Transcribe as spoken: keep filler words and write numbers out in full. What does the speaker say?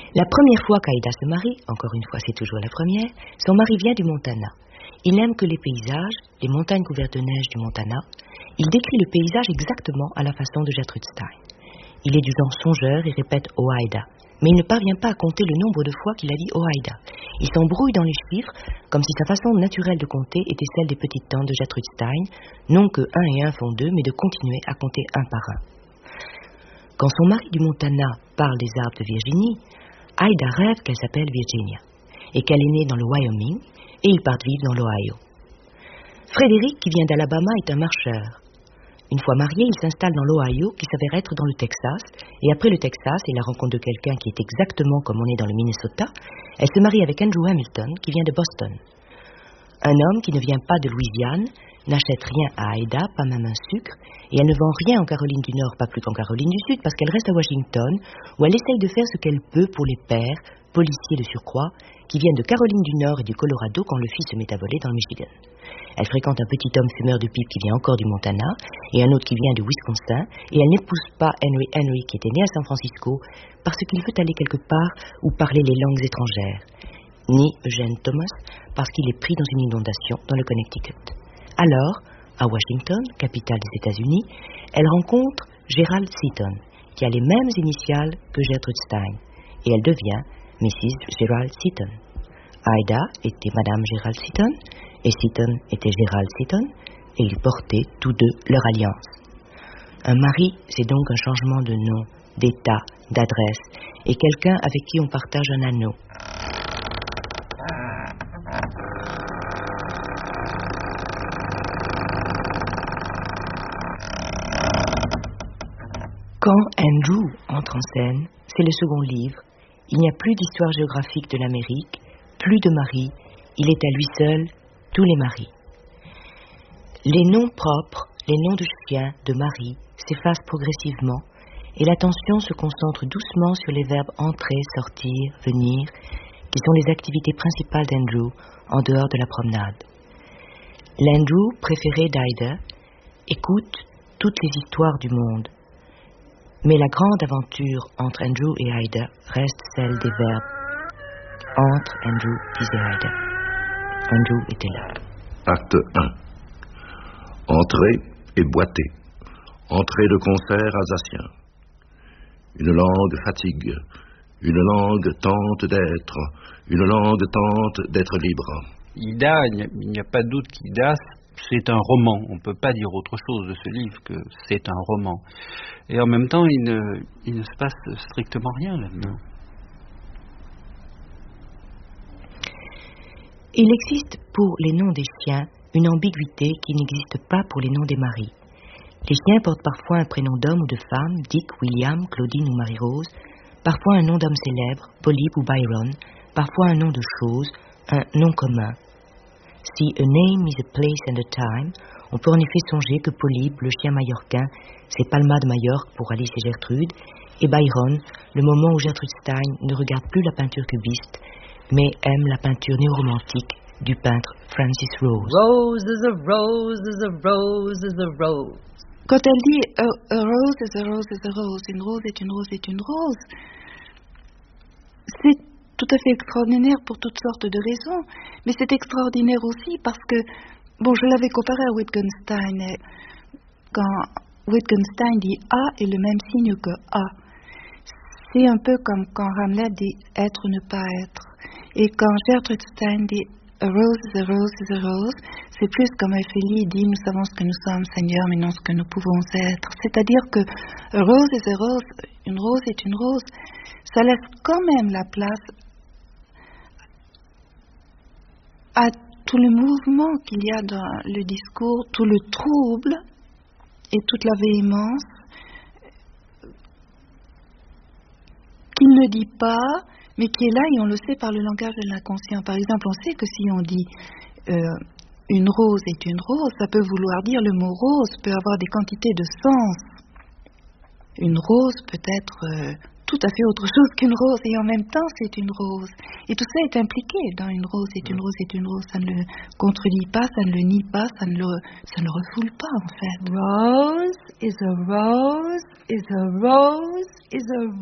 La première fois qu'Aida se marie, encore une fois c'est toujours la première, son mari vient du Montana. Il n'aime que les paysages, les montagnes couvertes de neige du Montana. Il décrit le paysage exactement à la façon de Gertrude Stein. Il est du genre songeur et répète « Oh Aida », mais il ne parvient pas à compter le nombre de fois qu'il a dit « Oh Aida ». Il s'embrouille dans les chiffres, comme si sa façon naturelle de compter était celle des petites tantes de Gertrude Stein, non que un et un font deux, mais de continuer à compter un par un. Quand son mari du Montana parle des arbres de Virginie, Aida rêve qu'elle s'appelle Virginia, et qu'elle est née dans le Wyoming, et ils partent vivre dans l'Ohio. Frédéric, qui vient d'Alabama, est un marcheur. Une fois marié, il s'installe dans l'Ohio, qui s'avère être dans le Texas, et après le Texas et la rencontre de quelqu'un qui est exactement comme on est dans le Minnesota, elle se marie avec Andrew Hamilton, qui vient de Boston. Un homme qui ne vient pas de Louisiane, n'achète rien à Aida, pas même un sucre, et elle ne vend rien en Caroline du Nord, pas plus qu'en Caroline du Sud, parce qu'elle reste à Washington, où elle essaye de faire ce qu'elle peut pour les pères, policiers de surcroît, qui viennent de Caroline du Nord et du Colorado quand le fils se met à voler dans le Michigan. Elle fréquente un petit homme fumeur de pipe qui vient encore du Montana, et un autre qui vient de Wisconsin, et elle n'épouse pas Henry Henry, qui était né à San Francisco, parce qu'il veut aller quelque part où parler les langues étrangères, ni Eugène Thomas, parce qu'il est pris dans une inondation dans le Connecticut. Alors, à Washington, capitale des États-Unis, elle rencontre Gerald Seaton, qui a les mêmes initiales que Gertrude Stein, et elle devient missus Gerald Seaton. Aida était Madame Gerald Seaton, et Seaton était Gerald Seaton, et ils portaient tous deux leur alliance. Un mari, c'est donc un changement de nom, d'état, d'adresse, et quelqu'un avec qui on partage un anneau. Quand Andrew entre en scène, c'est le second livre, il n'y a plus d'histoire géographique de l'Amérique, plus de maris, il est à lui seul, tous les maris. Les noms propres, les noms de chiens, de maris, s'effacent progressivement, et l'attention se concentre doucement sur les verbes entrer, sortir, venir, qui sont les activités principales d'Andrew, en dehors de la promenade. L'Andrew préféré d'Aida écoute toutes les histoires du monde. Mais la grande aventure entre Andrew et Aida reste celle des verbes. Entre Andrew, disait Aida. Andrew était là. Acte un. Entrée et boiter. Entrée de concert alsacien. Une langue fatigue. Une langue tente d'être. Une langue tente d'être libre. Ida, il n'y a pas de doute qu'Ida, c'est un roman. On ne peut pas dire autre chose de ce livre que c'est un roman. Et en même temps, il ne, il ne se passe strictement rien là-dedans. Il existe pour les noms des chiens une ambiguïté qui n'existe pas pour les noms des maris. Les chiens portent parfois un prénom d'homme ou de femme, Dick, William, Claudine ou Marie-Rose, parfois un nom d'homme célèbre, Polybe ou Byron, parfois un nom de chose, un nom commun. Si a name is a place and a time, on peut en effet songer que Polybe, le chien mallorquin, c'est Palma de Majorque pour Alice et Gertrude, et Byron, le moment où Gertrude Stein ne regarde plus la peinture cubiste, mais aime la peinture néo-romantique du peintre Francis Rose. Rose is a rose is a rose is a rose. Quand elle dit a, a rose is a rose is a rose, une rose est une rose est une rose, c'est tout à fait extraordinaire pour toutes sortes de raisons, mais c'est extraordinaire aussi parce que, bon, je l'avais comparé à Wittgenstein, et quand Wittgenstein dit A est le même signe que A, c'est un peu comme quand Hamlet dit être ou ne pas être, et quand Gertrude Stein dit a rose is a rose is a rose, c'est plus comme Ophélie dit nous savons ce que nous sommes, Seigneur, mais non ce que nous pouvons être. C'est-à-dire que a rose is a rose, une rose est une rose, ça laisse quand même la place à tout le mouvement qu'il y a dans le discours, tout le trouble et toute la véhémence qu'il ne dit pas, mais qui est là et on le sait par le langage de l'inconscient. Par exemple, on sait que si on dit euh, une rose est une rose, ça peut vouloir dire, le mot rose peut avoir des quantités de sens. Une rose peut être euh, tout à fait autre chose qu'une rose, et en même temps c'est une rose. Et tout ça est impliqué dans une rose est une rose est une rose. Ça ne le contredit pas, ça ne le nie pas, ça ne le, ça ne le refoule pas en fait. Rose is a rose is a rose is a